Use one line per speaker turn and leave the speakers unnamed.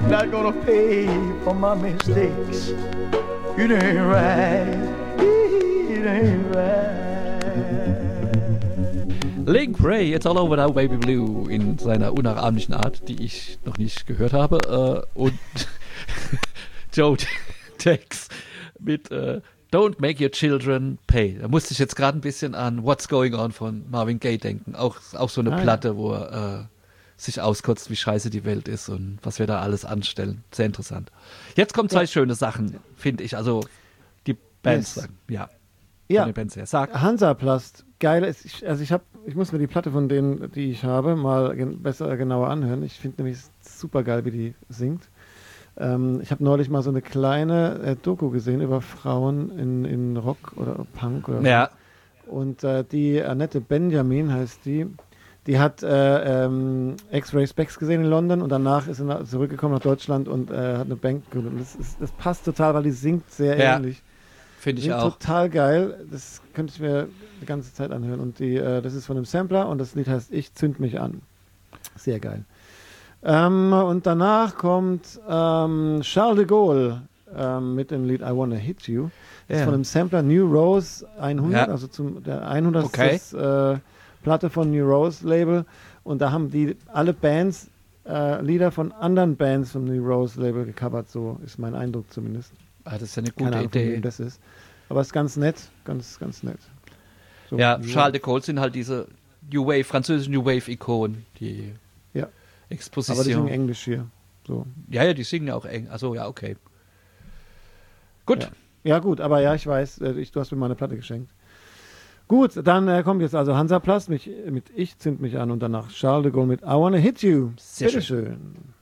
Not gonna pay for my mistakes. It ain't right. It ain't right.
Link Ray, It's All Over Now, Baby Blue, in seiner unnachahmlichen Art, die ich noch nicht gehört habe. Und Joe Tex mit Don't Make Your Children Pay. Da musste ich jetzt gerade ein bisschen an What's Going On von Marvin Gaye denken. Auch so eine Platte, wo er sich auskotzt, wie scheiße die Welt ist und was wir da alles anstellen. Sehr interessant. Jetzt kommen zwei schöne Sachen, finde ich. Also die Bands sagen, ja.
Ja,
die Bands her. Sag.
Hansaplast, geil. Ich muss mir die Platte von denen, die ich habe, mal genauer anhören. Ich finde nämlich super geil, wie die singt. Ich habe neulich mal so eine kleine Doku gesehen über Frauen in Rock oder Punk oder
ja.
Und die Annette Benjamin heißt die hat X-Ray Spex gesehen in London und danach ist sie zurückgekommen nach Deutschland und hat eine Band gegründet. Das passt total, weil die singt sehr ähnlich.
Finde ich auch.
Total geil. Das könnte ich mir die ganze Zeit anhören. Und das ist von einem Sampler und das Lied heißt Ich zünd mich an. Sehr geil. Und danach kommt Charles de Gaulle mit dem Lied I Wanna Hit You. Das ist von dem Sampler New Rose 100, also der 100. Platte von New Rose Label. Und da haben die alle Bands Lieder von anderen Bands vom New Rose Label gecovert. So ist mein Eindruck zumindest.
Das ist ja eine gute
Keine Ahnung,
Idee.
von wem das ist. Aber es ist ganz nett, ganz nett. So,
ja, Charles de Gaulle sind halt diese New Wave, französische New Wave-Ikonen, die Exposition.
Aber die singen Englisch hier. So.
Ja, die singen ja auch eng. Also ja, okay. Gut.
Ja gut, aber ja, ich weiß, du hast mir mal eine Platte geschenkt. Gut, dann kommt jetzt also Hansaplast mit Ich zünd mich an und danach Charles de Gaulle mit I Wanna Hit You.
Sehr
Bitteschön.